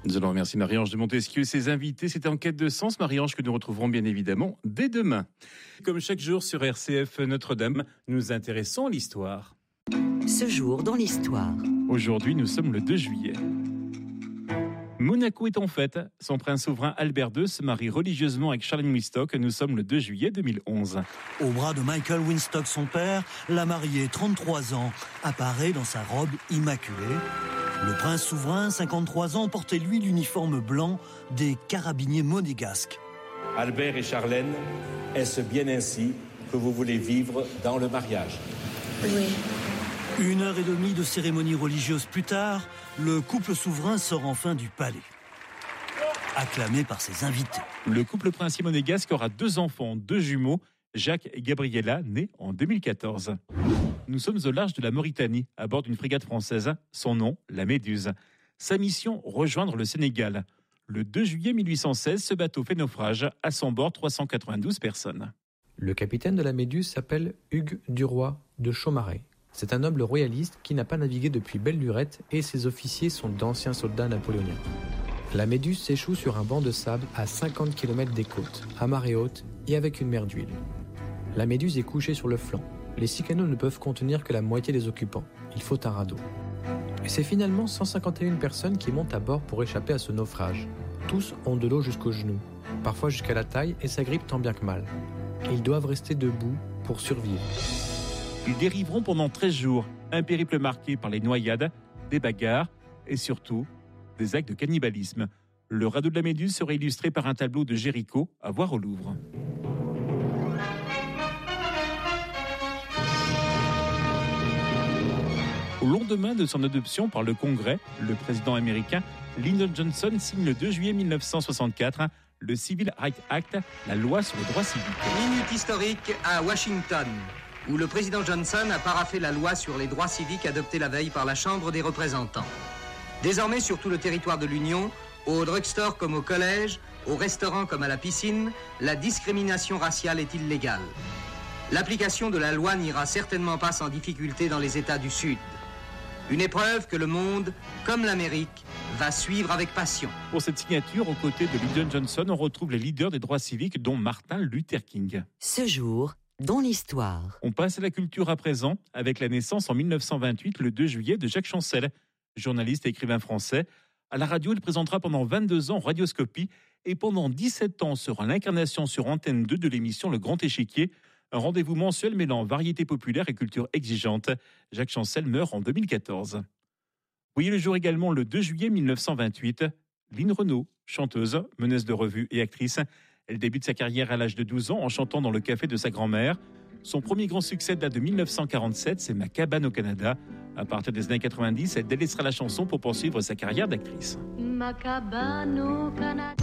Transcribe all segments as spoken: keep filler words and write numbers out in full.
Nous allons remercier Marie-Ange de Montesquieu et ses invités. C'était En quête de sens, Marie-Ange, que nous retrouverons bien évidemment dès demain. Comme chaque jour sur R C F Notre-Dame, nous nous intéressons à l'histoire. Ce jour dans l'histoire. Aujourd'hui, nous sommes le deux juillet. Monaco est en fête. Son prince souverain Albert deux se marie religieusement avec Charlene Wistock. Nous sommes le deux juillet deux mille onze. Au bras de Michael Winstock, son père, la mariée, trente-trois ans, apparaît dans sa robe immaculée. Le prince souverain, cinquante-trois ans, portait lui l'uniforme blanc des carabiniers monégasques. Albert et Charlene, est-ce bien ainsi que vous voulez vivre dans le mariage ? Oui. Une heure et demie de cérémonie religieuse plus tard, le couple souverain sort enfin du palais, acclamé par ses invités. Le couple princier monégasque aura deux enfants, deux jumeaux, Jacques et Gabriella, nés en deux mille quatorze. Nous sommes au large de la Mauritanie, à bord d'une frégate française, son nom, la Méduse. Sa mission, rejoindre le Sénégal. Le deux juillet mille huit cent seize, ce bateau fait naufrage, à son bord trois cent quatre-vingt-douze personnes. Le capitaine de la Méduse s'appelle Hugues Duroy de Chaumareix. C'est un noble royaliste qui n'a pas navigué depuis belle lurette et ses officiers sont d'anciens soldats napoléoniens. La Méduse s'échoue sur un banc de sable à cinquante kilomètres des côtes, à marée haute et avec une mer d'huile. La Méduse est couchée sur le flanc. Les six canots ne peuvent contenir que la moitié des occupants. Il faut un radeau. Et c'est finalement cent cinquante et une personnes qui montent à bord pour échapper à ce naufrage. Tous ont de l'eau jusqu'aux genoux, parfois jusqu'à la taille et s'agrippent tant bien que mal. Ils doivent rester debout pour survivre. Ils dériveront pendant treize jours, un périple marqué par les noyades, des bagarres et surtout des actes de cannibalisme. Le radeau de la Méduse sera illustré par un tableau de Géricault à voir au Louvre. Au lendemain de son adoption par le Congrès, le président américain Lyndon Johnson signe le deux juillet mille neuf cent soixante-quatre le Civil Rights Act, la loi sur les droits civiques. Minute historique à Washington, où le président Johnson a paraphé la loi sur les droits civiques adoptée la veille par la Chambre des représentants. Désormais, sur tout le territoire de l'Union, au drugstore comme au collège, au restaurant comme à la piscine, la discrimination raciale est illégale. L'application de la loi n'ira certainement pas sans difficulté dans les États du Sud. Une épreuve que le monde, comme l'Amérique, va suivre avec passion. Pour cette signature, aux côtés de Lyndon Johnson, on retrouve les leaders des droits civiques, dont Martin Luther King. Ce jour dans l'histoire. On passe à la culture à présent, avec la naissance en mille neuf cent vingt-huit, le deux juillet, de Jacques Chancel, journaliste et écrivain français. À la radio, il présentera pendant vingt-deux ans Radioscopie et pendant dix-sept ans sera l'incarnation sur Antenne deux de l'émission Le Grand Échiquier, un rendez-vous mensuel mêlant variété populaire et culture exigeante. Jacques Chancel meurt en deux mille quatorze. Voyez le jour également le deux juillet mille neuf cent vingt-huit, Lynn Renaud, chanteuse, meneuse de revue et actrice. Elle débute sa carrière à l'âge de douze ans en chantant dans le café de sa grand-mère. Son premier grand succès date de mille neuf cent quarante-sept, c'est Ma cabane au Canada. À partir des années quatre-vingt-dix, elle délaissera la chanson pour poursuivre sa carrière d'actrice. Ma cabane au Canada.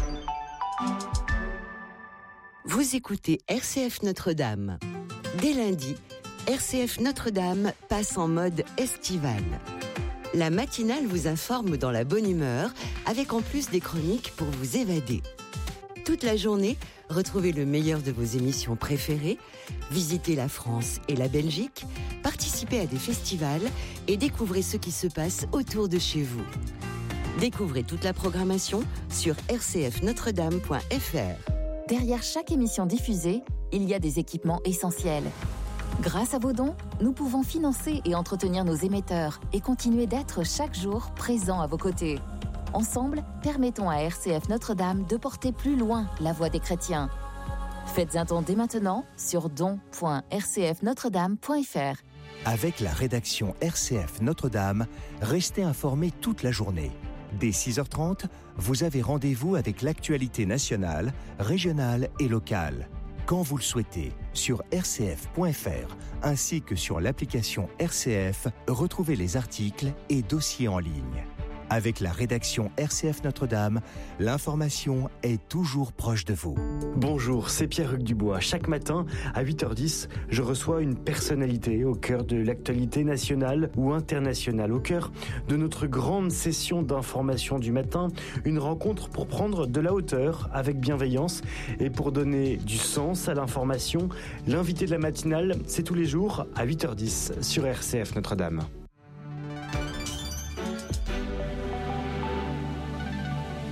Vous écoutez R C F Notre-Dame. Dès lundi, R C F Notre-Dame passe en mode estival. La matinale vous informe dans la bonne humeur, avec en plus des chroniques pour vous évader. Toute la journée, retrouvez le meilleur de vos émissions préférées, visitez la France et la Belgique, participez à des festivals et découvrez ce qui se passe autour de chez vous. Découvrez toute la programmation sur r c f notre dame point f r. Derrière chaque émission diffusée, il y a des équipements essentiels. Grâce à vos dons, nous pouvons financer et entretenir nos émetteurs et continuer d'être chaque jour présents à vos côtés. Ensemble, permettons à R C F Notre-Dame de porter plus loin la voix des chrétiens. Faites un don dès maintenant sur don point r c f notre dame point f r. Avec la rédaction R C F Notre-Dame, restez informés toute la journée. Dès six heures trente, vous avez rendez-vous avec l'actualité nationale, régionale et locale. Quand vous le souhaitez, sur r c f point f r ainsi que sur l'application R C F, retrouvez les articles et dossiers en ligne. Avec la rédaction R C F Notre-Dame, l'information est toujours proche de vous. Bonjour, c'est Pierre-Hugues Dubois. Chaque matin, à huit heures dix, je reçois une personnalité au cœur de l'actualité nationale ou internationale, au cœur de notre grande session d'information du matin, une rencontre pour prendre de la hauteur avec bienveillance et pour donner du sens à l'information. L'invité de la matinale, c'est tous les jours à huit heures dix sur R C F Notre-Dame.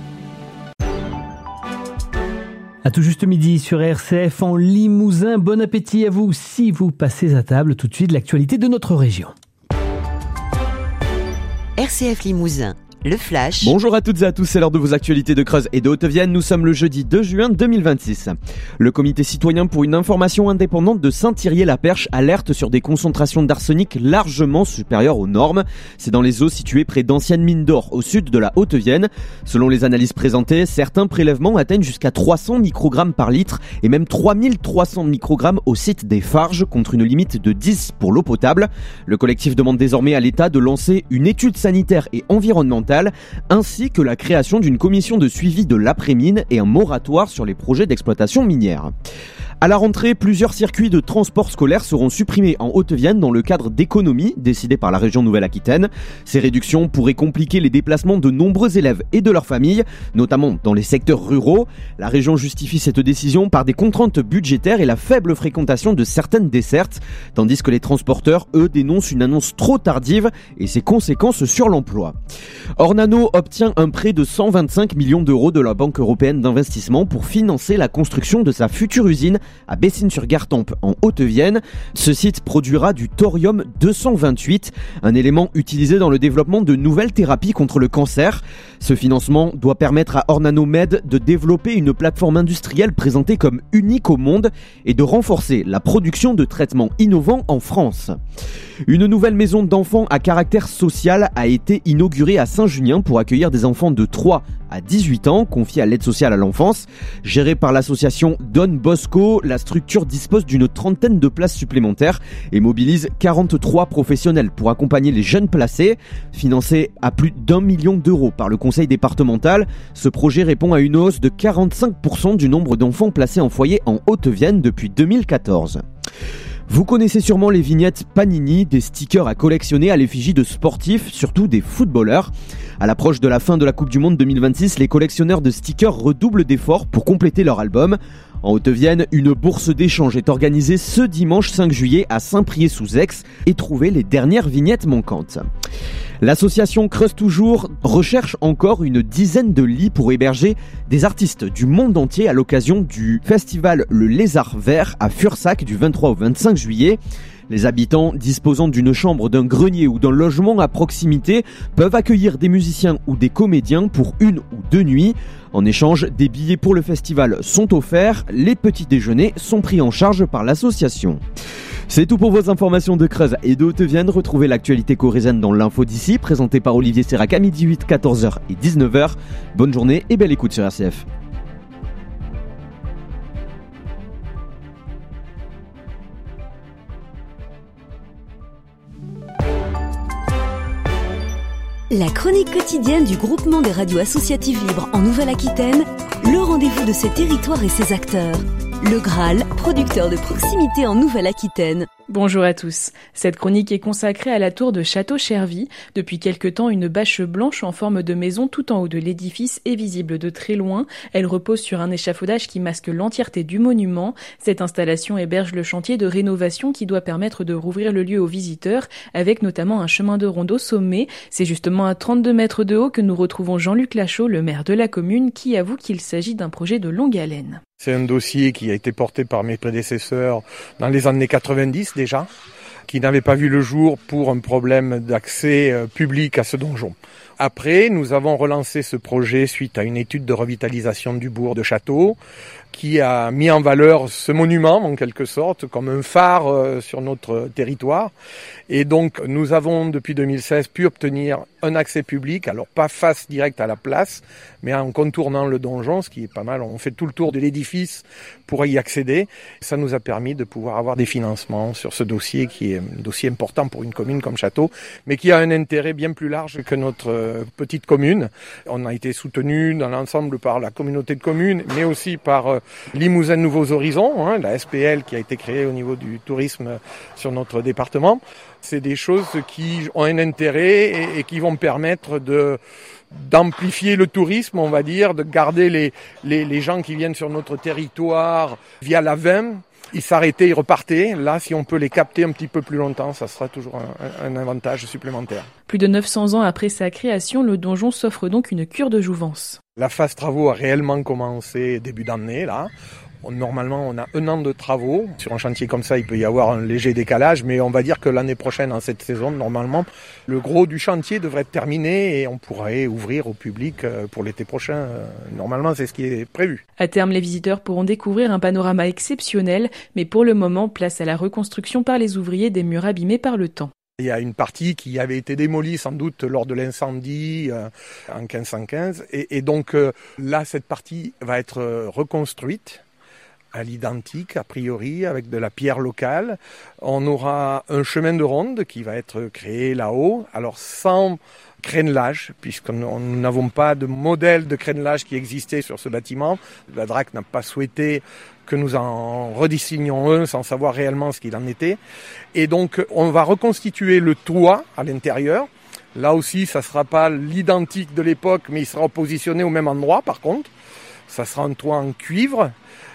À tout juste midi sur R C F en Limousin. Bon appétit à vous si vous passez à table. Tout de suite, l'actualité de notre région. R C F Limousin, le flash. Bonjour à toutes et à tous, c'est l'heure de vos actualités de Creuse et de Haute-Vienne. Nous sommes le jeudi deux juin deux mille vingt-six. Le comité citoyen pour une information indépendante de Saint-Thirier-la-Perche alerte sur des concentrations d'arsenic largement supérieures aux normes. C'est dans les eaux situées près d'anciennes mines d'or au sud de la Haute-Vienne. Selon les analyses présentées, certains prélèvements atteignent jusqu'à trois cents microgrammes par litre et même trois mille trois cents microgrammes au site des Farges, contre une limite de dix pour l'eau potable. Le collectif demande désormais à l'État de lancer une étude sanitaire et environnementale ainsi que la création d'une commission de suivi de l'après-mine et un moratoire sur les projets d'exploitation minière. À la rentrée, plusieurs circuits de transport scolaire seront supprimés en Haute-Vienne dans le cadre d'économies décidées par la région Nouvelle-Aquitaine. Ces réductions pourraient compliquer les déplacements de nombreux élèves et de leurs familles, notamment dans les secteurs ruraux. La région justifie cette décision par des contraintes budgétaires et la faible fréquentation de certaines dessertes, tandis que les transporteurs, eux, dénoncent une annonce trop tardive et ses conséquences sur l'emploi. Ornano obtient un prêt de cent vingt-cinq millions d'euros de la Banque européenne d'investissement pour financer la construction de sa future usine à Bessines-sur-Gartempe en Haute-Vienne. Ce site produira du thorium deux cent vingt-huit, un élément utilisé dans le développement de nouvelles thérapies contre le cancer. Ce financement doit permettre à Ornano Med de développer une plateforme industrielle présentée comme unique au monde et de renforcer la production de traitements innovants en France. Une nouvelle maison d'enfants à caractère social a été inaugurée à Saint-Junien pour accueillir des enfants de trois à dix-huit ans confiés à l'aide sociale à l'enfance. Gérée par l'association Don Bosco, la structure dispose d'une trentaine de places supplémentaires et mobilise quarante-trois professionnels pour accompagner les jeunes placés. Financé à plus d'un million d'euros par le conseil départemental, ce projet répond à une hausse de quarante-cinq pour cent du nombre d'enfants placés en foyer en Haute-Vienne depuis deux mille quatorze. Vous connaissez sûrement les vignettes Panini, des stickers à collectionner à l'effigie de sportifs, surtout des footballeurs. À l'approche de la fin de la Coupe du Monde deux mille vingt-six, les collectionneurs de stickers redoublent d'efforts pour compléter leur album. En Haute-Vienne, une bourse d'échange est organisée ce dimanche cinq juillet à Saint-Priest-sous-Aix et trouver les dernières vignettes manquantes. L'association Creuse Toujours recherche encore une dizaine de lits pour héberger des artistes du monde entier à l'occasion du festival Le Lézard Vert à Fursac du vingt-trois au vingt-cinq juillet. Les habitants disposant d'une chambre, d'un grenier ou d'un logement à proximité peuvent accueillir des musiciens ou des comédiens pour une ou deux nuits. En échange, des billets pour le festival sont offerts. Les petits déjeuners sont pris en charge par l'association. C'est tout pour vos informations de Creuse et de Haute-Vienne. Retrouvez l'actualité corrézienne dans l'info d'ici, présentée par Olivier Sérac à midi huit, quatorze heures et dix-neuf heures. Bonne journée et belle écoute sur R C F. La chronique quotidienne du groupement des radios associatives libres en Nouvelle-Aquitaine, le rendez-vous de ses territoires et ses acteurs. Le Graal, producteur de proximité en Nouvelle-Aquitaine. Bonjour à tous. Cette chronique est consacrée à la tour de Château-Chervy. Depuis quelque temps, une bâche blanche en forme de maison tout en haut de l'édifice est visible de très loin. Elle repose sur un échafaudage qui masque l'entièreté du monument. Cette installation héberge le chantier de rénovation qui doit permettre de rouvrir le lieu aux visiteurs, avec notamment un chemin de ronde au sommet. C'est justement à trente-deux mètres de haut que nous retrouvons Jean-Luc Lachaud, le maire de la commune, qui avoue qu'il s'agit d'un projet de longue haleine. C'est un dossier qui a été porté par mes prédécesseurs dans les années quatre-vingt-dix déjà, qui n'avait pas vu le jour pour un problème d'accès public à ce donjon. Après, nous avons relancé ce projet suite à une étude de revitalisation du bourg de Château, qui a mis en valeur ce monument, en quelque sorte, comme un phare sur notre territoire. Et donc, nous avons, depuis deux mille seize, pu obtenir un accès public, alors pas face directe à la place, mais en contournant le donjon, ce qui est pas mal. On fait tout le tour de l'édifice pour y accéder. Ça nous a permis de pouvoir avoir des financements sur ce dossier, qui est un dossier important pour une commune comme Château, mais qui a un intérêt bien plus large que notre petite commune. On a été soutenu dans l'ensemble par la communauté de communes, mais aussi par Limousin Nouveaux Horizons, hein, la S P L qui a été créée au niveau du tourisme sur notre département. C'est des choses qui ont un intérêt et, et qui vont permettre de d'amplifier le tourisme, on va dire, de garder les, les, les gens qui viennent sur notre territoire via la V I M, Ils s'arrêtaient, ils repartaient. Là, si on peut les capter un petit peu plus longtemps, ça sera toujours un, un avantage supplémentaire. Plus de neuf cents ans après sa création, le donjon s'offre donc une cure de jouvence. La phase travaux a réellement commencé début d'année, là. Normalement, on a un an de travaux. Sur un chantier comme ça, il peut y avoir un léger décalage, mais on va dire que l'année prochaine, en cette saison, normalement, le gros du chantier devrait être terminé et on pourrait ouvrir au public pour l'été prochain. Normalement, c'est ce qui est prévu. À terme, les visiteurs pourront découvrir un panorama exceptionnel, mais pour le moment, place à la reconstruction par les ouvriers des murs abîmés par le temps. Il y a une partie qui avait été démolie sans doute lors de l'incendie euh, en quinze cent quinze et, et donc euh, là, cette partie va être euh, reconstruite à l'identique, a priori, avec de la pierre locale. On aura un chemin de ronde qui va être créé là-haut, alors sans crénelage, puisque nous n'avons pas de modèle de crénelage qui existait sur ce bâtiment. La D R A C n'a pas souhaité que nous en redessinions un sans savoir réellement ce qu'il en était. Et donc, on va reconstituer le toit à l'intérieur. Là aussi, ça ne sera pas l'identique de l'époque, mais il sera positionné au même endroit, par contre. Ça sera un toit en cuivre.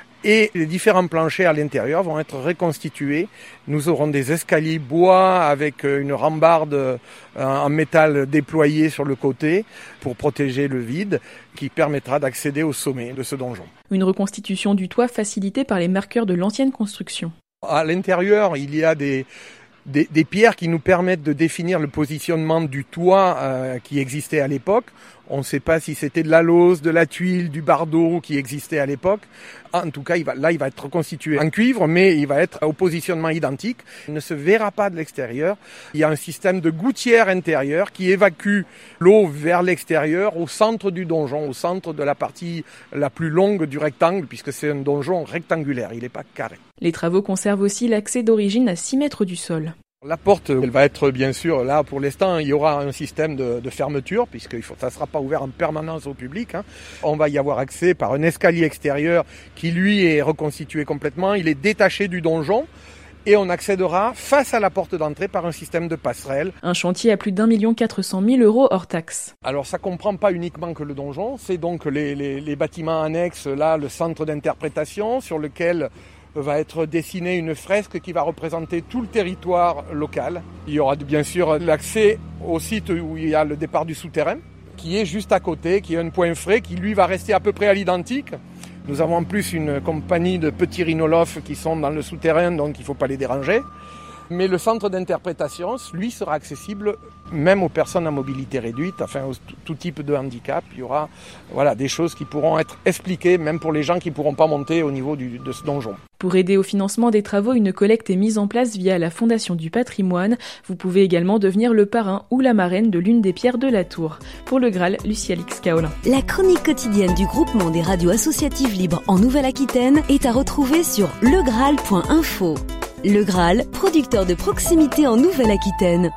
Et les différents planchers à l'intérieur vont être reconstitués. Nous aurons des escaliers bois avec une rambarde en métal déployée sur le côté pour protéger le vide qui permettra d'accéder au sommet de ce donjon. Une reconstitution du toit facilitée par les marqueurs de l'ancienne construction. À l'intérieur, il y a des... Des, des pierres qui nous permettent de définir le positionnement du toit euh, qui existait à l'époque. On ne sait pas si c'était de la lauze, de la tuile, du bardeau qui existait à l'époque. En tout cas, il va, là, il va être reconstitué en cuivre, mais il va être au positionnement identique. Il ne se verra pas de l'extérieur. Il y a un système de gouttière intérieure qui évacue l'eau vers l'extérieur au centre du donjon, au centre de la partie la plus longue du rectangle, puisque c'est un donjon rectangulaire, il n'est pas carré. Les travaux conservent aussi l'accès d'origine à six mètres du sol. La porte, elle va être bien sûr, là pour l'instant, il y aura un système de, de fermeture, puisque ça ne sera pas ouvert en permanence au public. Hein. On va y avoir accès par un escalier extérieur qui lui est reconstitué complètement, il est détaché du donjon. Et on accédera face à la porte d'entrée par un système de passerelle. Un chantier à plus d'un million quatre cent mille euros hors taxe. Alors ça ne comprend pas uniquement que le donjon, c'est donc les, les, les bâtiments annexes, là le centre d'interprétation sur lequel va être dessinée une fresque qui va représenter tout le territoire local. Il y aura bien sûr l'accès au site où il y a le départ du souterrain, qui est juste à côté, qui est un point frais, qui lui va rester à peu près à l'identique. Nous avons en plus une compagnie de petits rhinolophes qui sont dans le souterrain, donc il ne faut pas les déranger. Mais le centre d'interprétation, lui, sera accessible même aux personnes à mobilité réduite, enfin aux, tout type de handicap. Il y aura voilà, des choses qui pourront être expliquées, même pour les gens qui ne pourront pas monter au niveau du, de ce donjon. Pour aider au financement des travaux, une collecte est mise en place via la Fondation du patrimoine. Vous pouvez également devenir le parrain ou la marraine de l'une des pierres de la tour. Pour le Graal, Lucie Alix Kaolin. La chronique quotidienne du groupement des radios associatives libres en Nouvelle-Aquitaine est à retrouver sur le graal point info. Le Graal, producteur de proximité en Nouvelle-Aquitaine.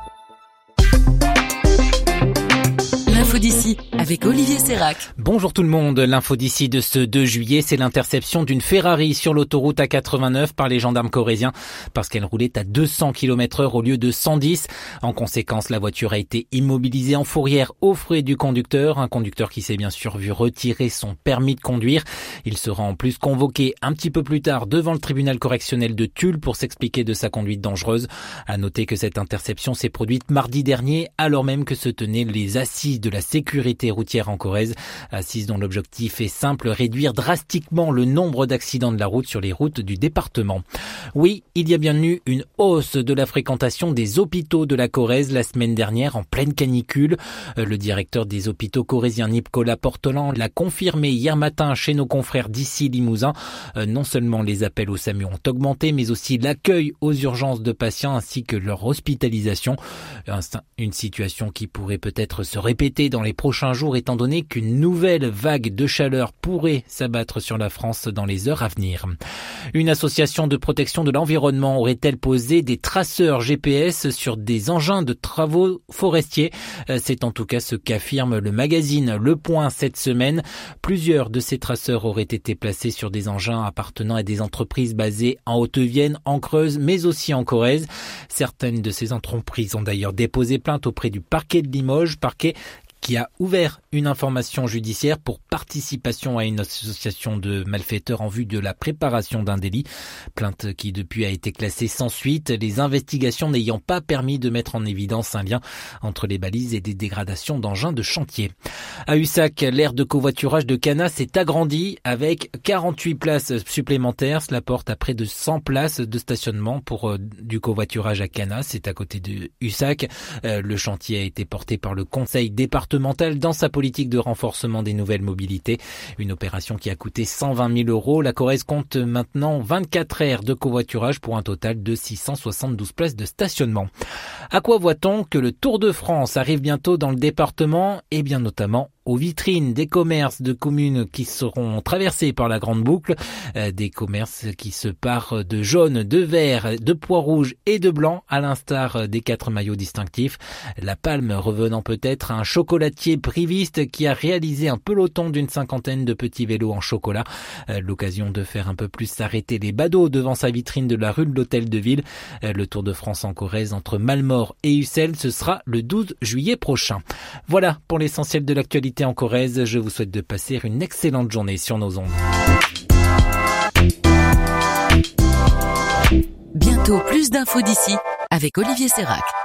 L'info d'ici avec Olivier Sérac. Bonjour tout le monde. L'info d'ici de ce deux juillet, c'est l'interception d'une Ferrari sur l'autoroute A quatre-vingt-neuf par les gendarmes corréziens parce qu'elle roulait à deux cents kilomètres heure au lieu de cent dix. En conséquence, la voiture a été immobilisée en fourrière aux frais du conducteur. Un conducteur qui s'est bien sûr vu retirer son permis de conduire. Il sera en plus convoqué un petit peu plus tard devant le tribunal correctionnel de Tulle pour s'expliquer de sa conduite dangereuse. À noter que cette interception s'est produite mardi dernier alors même que se tenaient les assises de la sécurité routière en Corrèze, assises dont l'objectif est simple, réduire drastiquement le nombre d'accidents de la route sur les routes du département. Oui, il y a bien eu une hausse de la fréquentation des hôpitaux de la Corrèze la semaine dernière en pleine canicule. Le directeur des hôpitaux corréziens Nicolas Portelan l'a confirmé hier matin chez nos confrères d'ici Limousin. Non seulement les appels au SAMU ont augmenté, mais aussi l'accueil aux urgences de patients ainsi que leur hospitalisation. Une situation qui pourrait peut-être se répéter dans les prochains jours étant donné qu'une nouvelle vague de chaleur pourrait s'abattre sur la France dans les heures à venir. Une association de protection de l'environnement aurait-elle posé des traceurs G P S sur des engins de travaux forestiers? C'est en tout cas ce qu'affirme le magazine Le Point cette semaine. Plusieurs de ces traceurs auraient été placés sur des engins appartenant à des entreprises basées en Haute-Vienne, en Creuse, mais aussi en Corrèze. Certaines de ces entreprises ont d'ailleurs déposé plainte auprès du parquet de Limoges, parquet qui a ouvert une information judiciaire pour participation à une association de malfaiteurs en vue de la préparation d'un délit. Plainte qui depuis a été classée sans suite, les investigations n'ayant pas permis de mettre en évidence un lien entre les balises et des dégradations d'engins de chantier. À Ussac, l'aire de covoiturage de Cana s'est agrandie avec quarante-huit places supplémentaires. Cela porte à près de cent places de stationnement pour euh, du covoiturage à Cana. C'est à côté de Ussac. Euh, le chantier a été porté par le conseil départemental dans sa politique de renforcement des nouvelles mobilités. Une opération qui a coûté cent vingt mille euros. La Corrèze compte maintenant vingt-quatre aires de covoiturage pour un total de six cent soixante-douze places de stationnement. À quoi voit-on que le Tour de France arrive bientôt dans le département? Eh bien notamment aux vitrines des commerces de communes qui seront traversés par la grande boucle, euh, des commerces qui se parent de jaune, de vert, de pois rouge et de blanc, à l'instar des quatre maillots distinctifs. La palme revenant peut-être à un chocolatier priviste qui a réalisé un peloton d'une cinquantaine de petits vélos en chocolat. Euh, l'occasion de faire un peu plus s'arrêter les badauds devant sa vitrine de la rue de l'Hôtel de Ville. Euh, le Tour de France en Corrèze entre Malmort et Ussel, ce sera le douze juillet prochain. Voilà pour l'essentiel de l'actualité en Corrèze. Je vous souhaite de passer une excellente journée sur nos ondes. Bientôt plus d'infos d'ici avec Olivier Sérac.